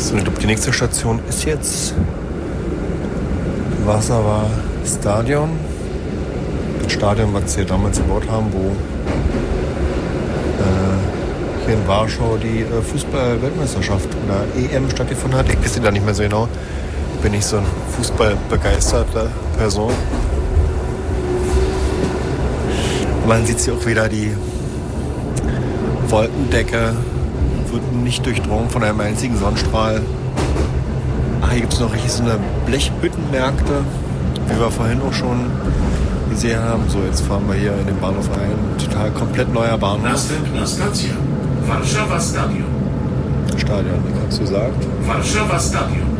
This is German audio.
So, ich glaube, die nächste Station ist jetzt Warschauer Stadion. Das Stadion, was sie damals gebaut haben, wo hier in Warschau die Fußball-Weltmeisterschaft oder EM stattgefunden hat. Ich weiß da nicht mehr so genau. Bin ich so ein fußballbegeisterter Person. Man sieht hier auch wieder, die Wolkendecke wird nicht durchdrungen von einem einzigen Sonnenstrahl. Hier gibt es noch richtig so eine Blechhüttenmärkte, wie wir vorhin auch schon gesehen haben. So, jetzt fahren wir hier in den Bahnhof ein. Total komplett neuer Bahnhof. Następna stacja. Warszawa Stadion. Stadion, wie kannst du sagen? Warszawa Stadion.